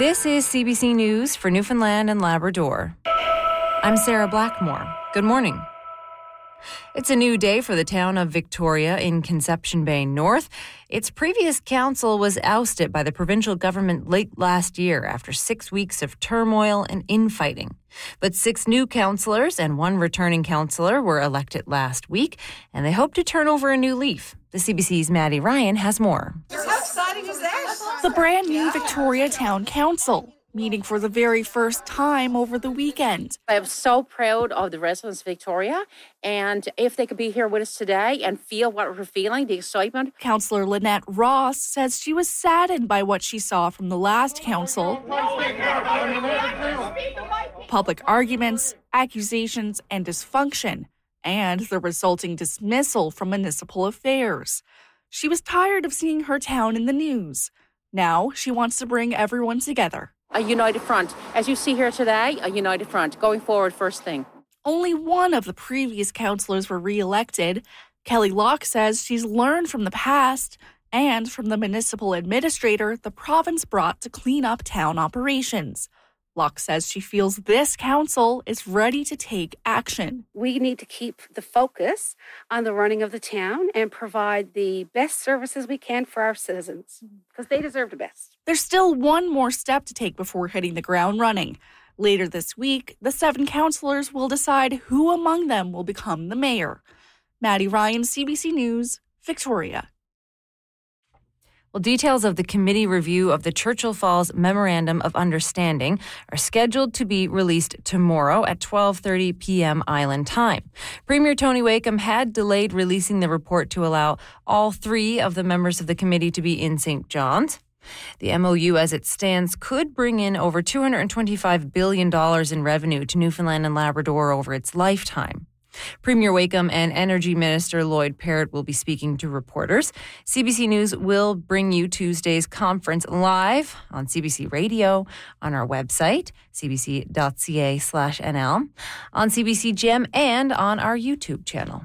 This is CBC News for Newfoundland and Labrador. I'm Sarah Blackmore. Good morning. It's a new day for the town of Victoria in Conception Bay North. Its previous council was ousted by the provincial government late last year after 6 weeks of turmoil and infighting. But 6 new councillors and 1 returning councillor were elected last week, and they hope to turn over a new leaf. The CBC's Maddie Ryan has more. How exciting is that? The brand new Victoria Town Council, meeting for the very first time over the weekend. I'm so proud of the residents of Victoria, and if they could be here with us today and feel what we're feeling, the excitement. Councillor Lynette Ross says she was saddened by what she saw from the last council. Public arguments, accusations, and dysfunction, and the resulting dismissal from municipal affairs. She was tired of seeing her town in the news. Now she wants to bring everyone together. A united front. As you see here today, a united front. Going forward first thing. Only one of the previous councillors were re-elected. Kelly Locke says she's learned from the past and from the municipal administrator the province brought to clean up town operations. Locke says she feels this council is ready to take action. We need to keep the focus on the running of the town and provide the best services we can for our citizens, because they deserve the best. There's still one more step to take before hitting the ground running. Later this week, the 7 councillors will decide who among them will become the mayor. Maddie Ryan, CBC News, Victoria. Well, details of the committee review of the Churchill Falls Memorandum of Understanding are scheduled to be released tomorrow at 12:30 p.m. Island time. Premier Tony Wakeham had delayed releasing the report to allow all 3 of the members of the committee to be in St. John's. The MOU as it stands could bring in over $225 billion in revenue to Newfoundland and Labrador over its lifetime. Premier Wakeham and Energy Minister Lloyd Parrott will be speaking to reporters. CBC News will bring you Tuesday's conference live on CBC Radio, on our website, cbc.ca/NL, on CBC Gem, and on our YouTube channel.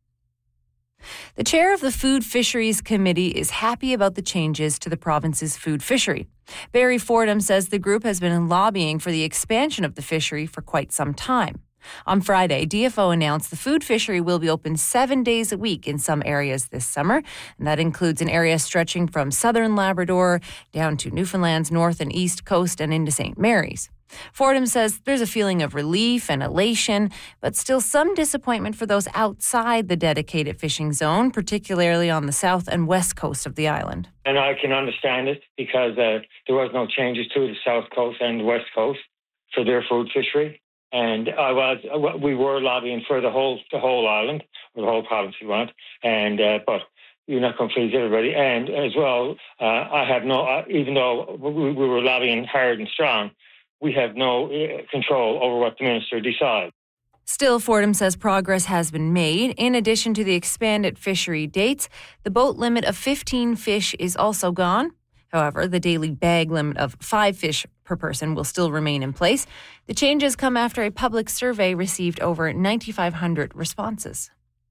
The chair of the Food Fisheries Committee is happy about the changes to the province's food fishery. Barry Fordham says the group has been lobbying for the expansion of the fishery for quite some time. On Friday, DFO announced the food fishery will be open 7 days a week in some areas this summer, and that includes an area stretching from southern Labrador down to Newfoundland's north and east coast and into St. Mary's. Fordham says there's a feeling of relief and elation, but still some disappointment for those outside the dedicated fishing zone, particularly on the south and west coast of the island. And I can understand it because there was no changes to the south coast and the west coast for their food fishery. And we were lobbying for the whole island, or the whole province, if you want. And but you're not going to please everybody. And as well, I have no. Even though we were lobbying hard and strong, we have no control over what the minister decides. Still, Fordham says progress has been made. In addition to the expanded fishery dates, the boat limit of 15 fish is also gone. However, the daily bag limit of 5 fish per person will still remain in place. The changes come after a public survey received over 9,500 responses.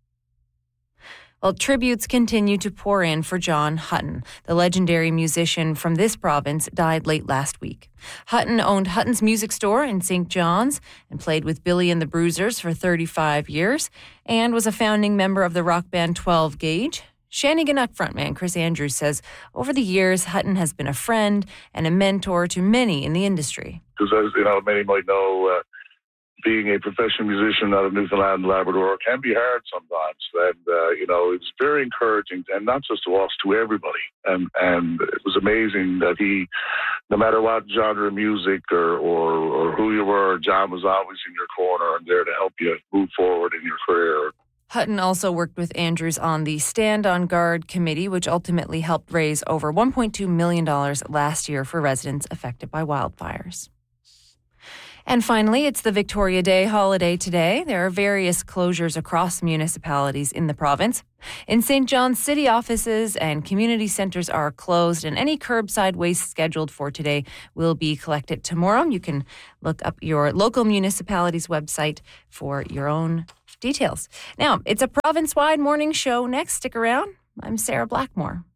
Well, tributes continue to pour in for John Hutton. The legendary musician from this province died late last week. Hutton owned Hutton's Music Store in St. John's and played with Billy and the Bruisers for 35 years and was a founding member of the rock band 12 Gauge. Shanniganuk frontman Chris Andrews says over the years, Hutton has been a friend and a mentor to many in the industry. Because, as many might know, being a professional musician out of Newfoundland and Labrador can be hard sometimes. And, it's very encouraging, and not just to us, to everybody. And it was amazing that he, no matter what genre of music or who you were, John was always in your corner and there to help you move forward in your career. Hutton also worked with Andrews on the Stand on Guard committee, which ultimately helped raise over $1.2 million last year for residents affected by wildfires. And finally, it's the Victoria Day holiday today. There are various closures across municipalities in the province. In St. John's, city offices and community centres are closed, and any curbside waste scheduled for today will be collected tomorrow. You can look up your local municipality's website for your own details. Now, it's a province-wide morning show next. Stick around. I'm Sarah Blackmore.